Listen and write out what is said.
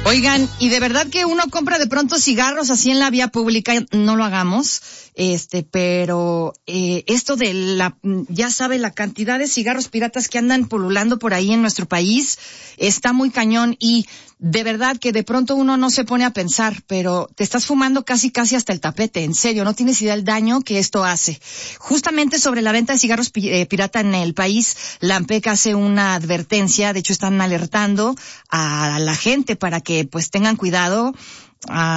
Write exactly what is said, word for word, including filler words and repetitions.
Oigan, y de verdad que uno compra de pronto cigarros así en la vía pública, no lo hagamos, este, pero eh, esto de la, ya sabe, la cantidad de cigarros piratas que andan pululando por ahí en nuestro país está muy cañón y de verdad que de pronto uno no se pone a pensar, pero te estás fumando casi casi hasta el tapete, en serio, no tienes idea del daño que esto hace. Justamente sobre la venta de cigarros pi- eh, pirata en el país, la ANPEC hace una advertencia, de hecho están alertando a la gente para que pues tengan cuidado. A